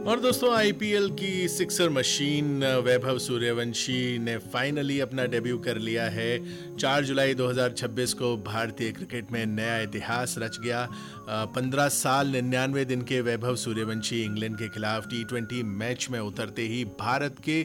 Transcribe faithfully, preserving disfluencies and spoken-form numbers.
और दोस्तों आईपीएल की सिक्सर मशीन वैभव सूर्यवंशी ने फाइनली अपना डेब्यू कर लिया है। चार जुलाई दो हज़ार छब्बीस को भारतीय क्रिकेट में नया इतिहास रच गया। पंद्रह साल निन्यानवे दिन के वैभव सूर्यवंशी इंग्लैंड के खिलाफ टी ट्वेंटी मैच में उतरते ही भारत के